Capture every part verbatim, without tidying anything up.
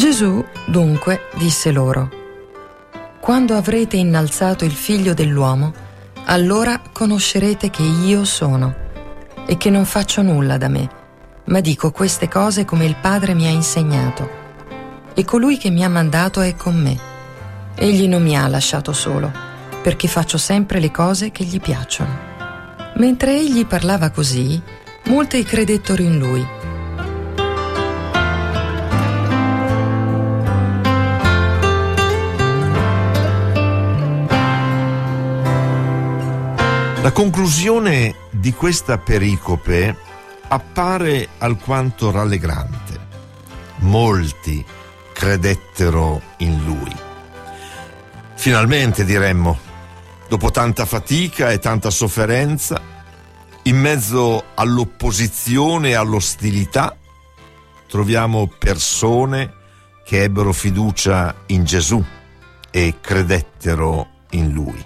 Gesù dunque disse loro: quando avrete innalzato il Figlio dell'uomo, allora conoscerete che io sono e che non faccio nulla da me, ma dico queste cose come il Padre mi ha insegnato. E colui che mi ha mandato è con me. Egli non mi ha lasciato solo, perché faccio sempre le cose che gli piacciono. Mentre egli parlava così, molti credettero in lui. La conclusione di questa pericope appare alquanto rallegrante. Molti credettero in lui. Finalmente, diremmo, dopo tanta fatica e tanta sofferenza, in mezzo all'opposizione e all'ostilità, troviamo persone che ebbero fiducia in Gesù e credettero in lui.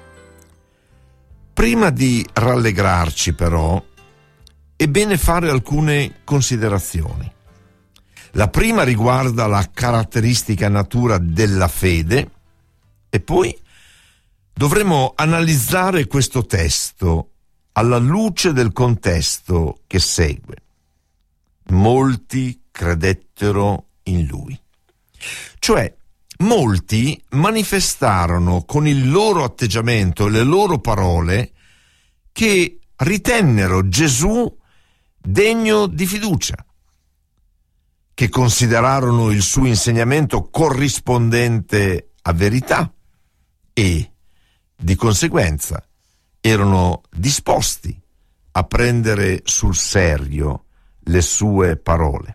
Prima di rallegrarci, però, è bene fare alcune considerazioni. La prima riguarda la caratteristica natura della fede e poi dovremo analizzare questo testo alla luce del contesto che segue. Molti credettero in lui. Cioè, molti manifestarono con il loro atteggiamento e le loro parole che ritennero Gesù degno di fiducia, che considerarono il suo insegnamento corrispondente a verità e, di conseguenza, erano disposti a prendere sul serio le sue parole.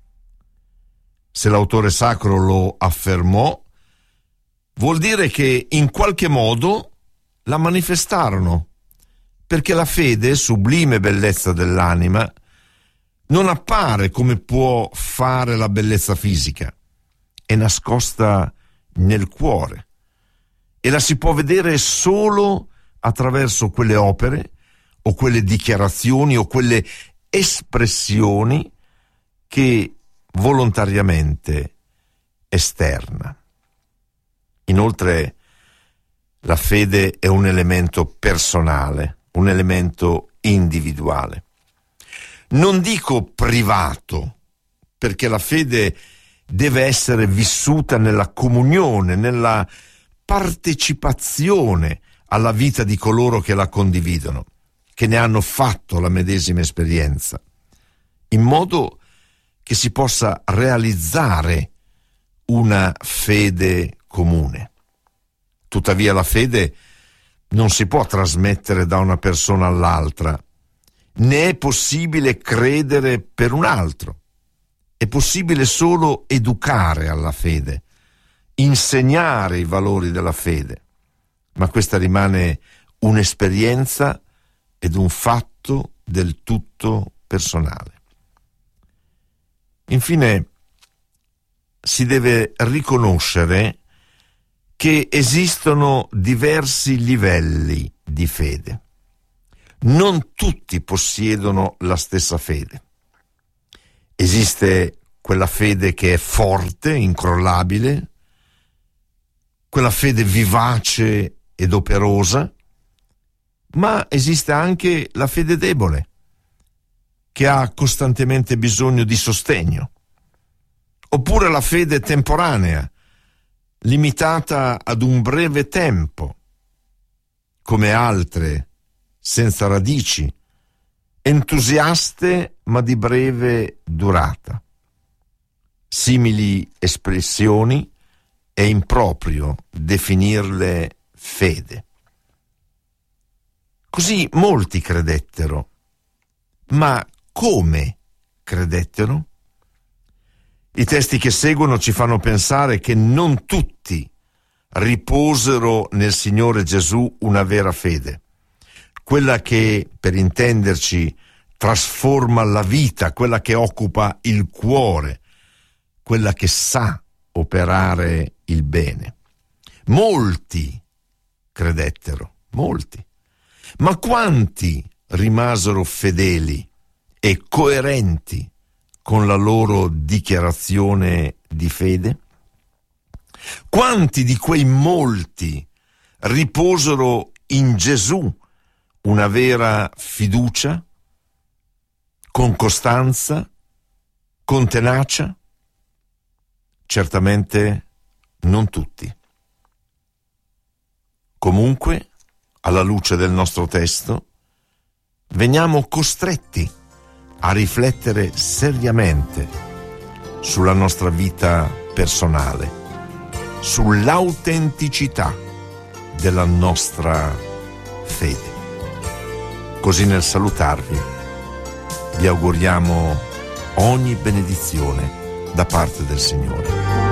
Se l'autore sacro lo affermò, vuol dire che in qualche modo la manifestarono, perché la fede, sublime bellezza dell'anima, non appare come può fare la bellezza fisica, è nascosta nel cuore e la si può vedere solo attraverso quelle opere o quelle dichiarazioni o quelle espressioni che volontariamente esterna. Inoltre, la fede è un elemento personale, un elemento individuale. Non dico privato, perché la fede deve essere vissuta nella comunione, nella partecipazione alla vita di coloro che la condividono, che ne hanno fatto la medesima esperienza, in modo che si possa realizzare una fede comune. Tuttavia la fede non si può trasmettere da una persona all'altra, né è possibile credere per un altro. È possibile solo educare alla fede, insegnare i valori della fede, ma questa rimane un'esperienza ed un fatto del tutto personale. Infine, si deve riconoscere che esistono diversi livelli di fede. Non tutti possiedono la stessa fede. Esiste quella fede che è forte, incrollabile, quella fede vivace ed operosa, ma esiste anche la fede debole, che ha costantemente bisogno di sostegno, oppure la fede temporanea, limitata ad un breve tempo, come altre, senza radici, entusiaste ma di breve durata. Simili espressioni è improprio definirle fede. Così molti credettero, ma come credettero? I testi che seguono ci fanno pensare che non tutti riposero nel Signore Gesù una vera fede, quella che, per intenderci, trasforma la vita, quella che occupa il cuore, quella che sa operare il bene. Molti credettero, molti, ma quanti rimasero fedeli e coerenti con la loro dichiarazione di fede? Quanti di quei molti riposero in Gesù una vera fiducia, con costanza, con tenacia? Certamente non tutti. Comunque, alla luce del nostro testo, veniamo costretti a riflettere seriamente sulla nostra vita personale, sull'autenticità della nostra fede. Così nel salutarvi vi auguriamo ogni benedizione da parte del Signore.